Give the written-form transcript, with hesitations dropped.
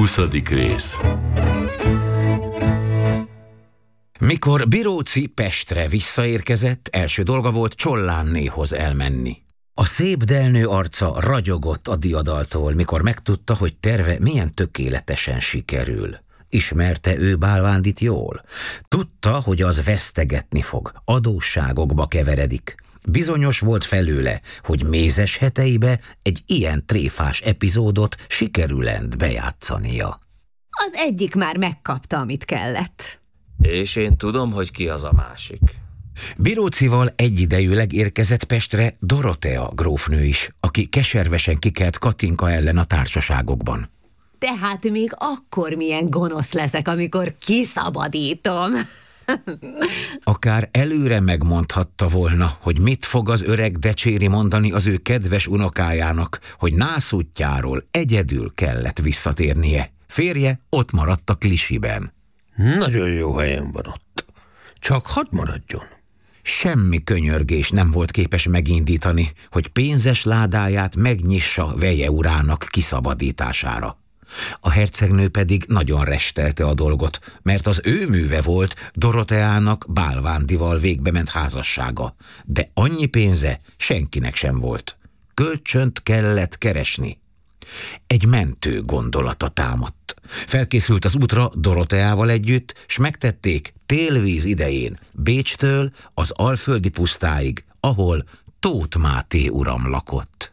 20. rész. Mikor Biróczy Pestre visszaérkezett, első dolga volt Csollánnéhoz elmenni. A szép delnő arca ragyogott a diadaltól, mikor megtudta, hogy terve milyen tökéletesen sikerül. Ismerte ő Bálvándit jól. Tudta, hogy az vesztegetni fog, adósságokba keveredik. Bizonyos volt felőle, hogy mézes heteibe egy ilyen tréfás epizódot sikerülend bejátszania. Az egyik már megkapta, amit kellett. És én tudom, hogy ki az a másik. Biróczyval egyidejűleg érkezett Pestre Dorotea grófnő is, aki keservesen kikelt Katinka ellen a társaságokban. Tehát még akkor milyen gonosz leszek, amikor kiszabadítom. Akár előre megmondhatta volna, hogy mit fog az öreg decséri mondani az ő kedves unokájának, hogy nászútjáról egyedül kellett visszatérnie. Férje ott maradt a Klisiben. Nagyon jó helyen van ott. Csak hadd maradjon. Semmi könyörgés nem volt képes megindítani, hogy pénzes ládáját megnyissa Veje urának kiszabadítására. A hercegnő pedig nagyon restelte a dolgot, mert az ő műve volt Doroteának Bálvándival végbement házassága, de annyi pénze senkinek sem volt. Kölcsönt kellett keresni. Egy mentő gondolata támadt. Felkészült az útra Doroteával együtt, s megtették télvíz idején Bécstől az alföldi pusztáig, ahol Tóth Máté uram lakott.